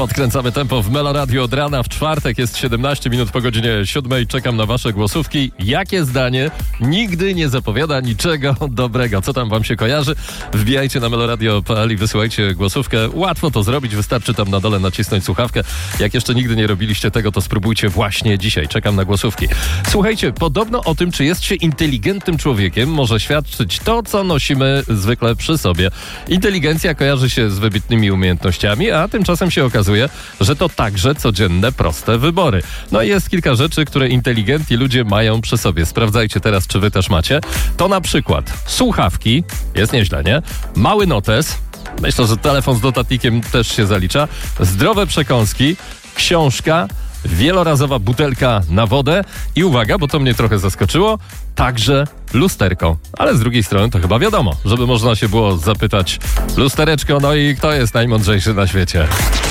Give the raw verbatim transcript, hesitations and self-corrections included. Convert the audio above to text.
Podkręcamy tempo w Melo Radio od rana. W czwartek jest siedemnaście minut po godzinie siódmej. Czekam na wasze głosówki. Jakie zdanie nigdy nie zapowiada niczego dobrego? Co tam wam się kojarzy? Wbijajcie na meloradio kropka p l i wysyłajcie głosówkę. Łatwo to zrobić. Wystarczy tam na dole nacisnąć słuchawkę. Jak jeszcze nigdy nie robiliście tego, to spróbujcie właśnie dzisiaj. Czekam na głosówki. Słuchajcie, podobno o tym, czy jest się inteligentnym człowiekiem, może świadczyć to, co nosimy zwykle przy sobie. Inteligencja kojarzy się z wybitnymi umiejętnościami, a tymczasem się okazuje, że to także codzienne, proste wybory. No i jest kilka rzeczy, które inteligentni ludzie mają przy sobie. Sprawdzajcie teraz, czy wy też macie. To na przykład słuchawki, jest nieźle, nie? Mały notes, myślę, że telefon z notatnikiem też się zalicza, zdrowe przekąski, książka, wielorazowa butelka na wodę i uwaga, bo to mnie trochę zaskoczyło, także lusterko. Ale z drugiej strony to chyba wiadomo, żeby można się było zapytać lustereczko, no i kto jest najmądrzejszy na świecie?